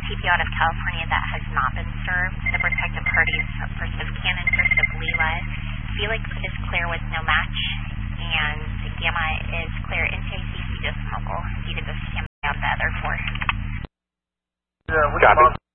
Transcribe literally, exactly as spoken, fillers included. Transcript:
T P out of California that has not been served. The protected parties first of Cannon, first of Leela. Felix is clear with no match, and Gamma is clear into C C decimal. Due to the Gamma out the other four. Yeah,